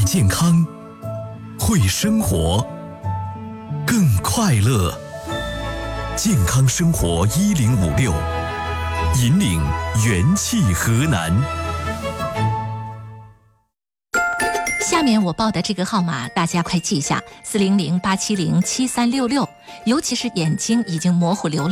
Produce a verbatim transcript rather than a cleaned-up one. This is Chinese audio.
健康，会生活，更快乐。健康生活一零五六，引领元气河南。 下面我报的这个号码，大家快记下：四零零八七零七三六六。尤其是眼睛已经模糊流